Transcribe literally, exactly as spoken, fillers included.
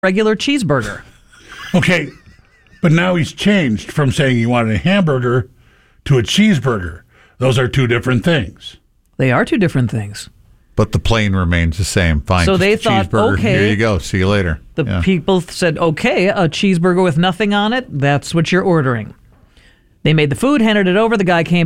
regular cheeseburger. Okay, but now he's changed from saying he wanted a hamburger to a cheeseburger. Those are two different things. They are two different things. But the plane remains the same. Fine. So just they a thought, cheeseburger. okay. Here you go. See you later. The Yeah. people said, okay, a cheeseburger with nothing on it, that's what you're ordering. They made the food, handed it over. The guy came